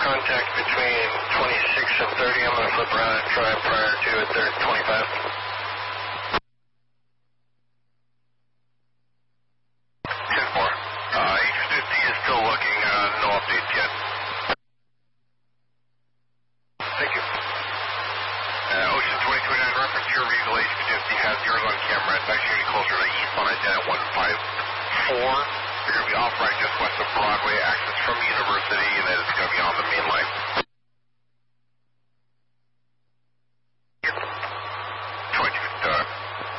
contact between 26 and 30. I'm going to flip around and try prior to 25. 10-4. H50 is still looking, no updates yet. Thank you. Ocean 2029 reference, your Regal H50 has yours on camera. It's actually getting closer to East Montana 154. You're going to be off right just west of Broadway, access from the university, and then it's going to be on the main line.